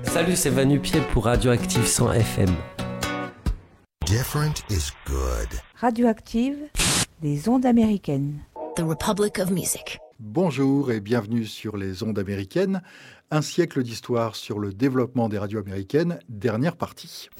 Salut, c'est Vanupier pour Radioactive 100 FM. Different is good. Radioactive, les ondes américaines. The Republic of Music. Bonjour et bienvenue sur les ondes américaines. Un siècle d'histoire sur le développement des radios américaines, dernière partie.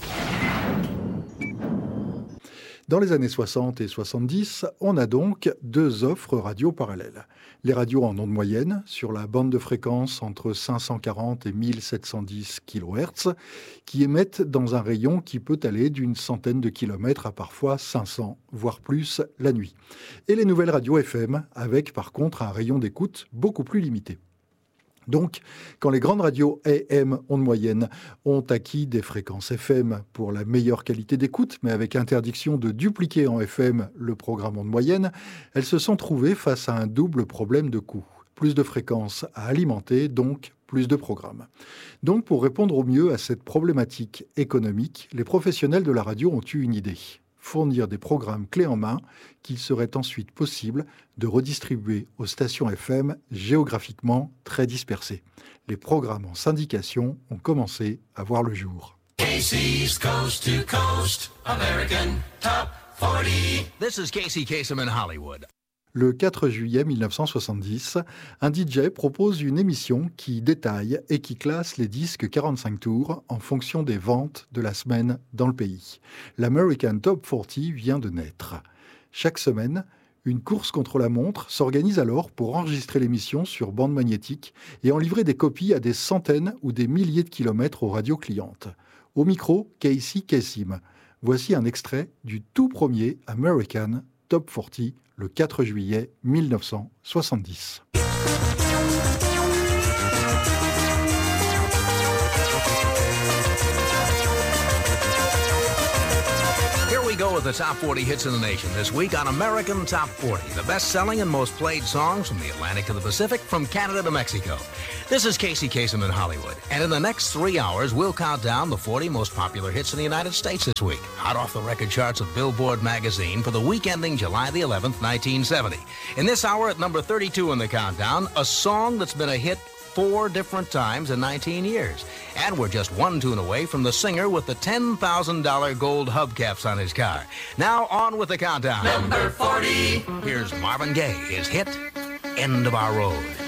Dans les années 60 et 70, on a donc deux offres radio parallèles. Les radios en ondes moyennes, sur la bande de fréquence entre 540 et 1710 kHz, qui émettent dans un rayon qui peut aller d'une centaine de kilomètres à parfois 500, voire plus la nuit. Et les nouvelles radios FM, avec par contre un rayon d'écoute beaucoup plus limité. Donc, quand les grandes radios AM ondes moyennes ont acquis des fréquences FM pour la meilleure qualité d'écoute, mais avec interdiction de dupliquer en FM le programme ondes moyennes, elles se sont trouvées face à un double problème de coût. Plus de fréquences à alimenter, donc plus de programmes. Donc, pour répondre au mieux à cette problématique économique, les professionnels de la radio ont eu une idée. Fournir des programmes clés en main qu'il serait ensuite possible de redistribuer aux stations FM géographiquement très dispersées. Les programmes en syndication ont commencé à voir le jour. Casey's Coast to Coast, American Top 40. This is Casey Kasem in Hollywood. Le 4 juillet 1970, un DJ propose une émission qui détaille et qui classe les disques 45 tours en fonction des ventes de la semaine dans le pays. L'American Top 40 vient de naître. Chaque semaine, une course contre la montre s'organise alors pour enregistrer l'émission sur bande magnétique et en livrer des copies à des centaines ou des milliers de kilomètres aux radios clientes. Au micro, Casey Kasem. Voici un extrait du tout premier American Top 40, le 4 juillet 1970. Here we go with the top 40 hits in the nation this week on American Top 40, the best-selling and most played songs from the Atlantic to the Pacific, from Canada to Mexico. This is Casey Kasem in Hollywood, and in the next 3 hours, we'll count down the 40 most popular hits in the United States this week, hot off the record charts of Billboard magazine for the week ending July the 11th, 1970. In this hour, at number 32 in the countdown, a song that's been a hit 4 different times in 19 years. And we're just one tune away from the singer with the $10,000 gold hubcaps on his car. Now on with the countdown. Number 40. Here's Marvin Gaye, his hit, End of Our Road.